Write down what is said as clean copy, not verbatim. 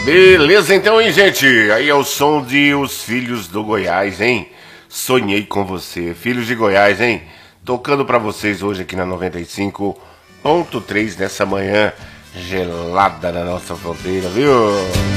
Beleza então, hein, gente? Aí é o som de Os Filhos do Goiás, hein? Sonhei com você. Filhos de Goiás, hein? Tocando pra vocês hoje aqui na 95.3 nessa manhã gelada na nossa fronteira, viu?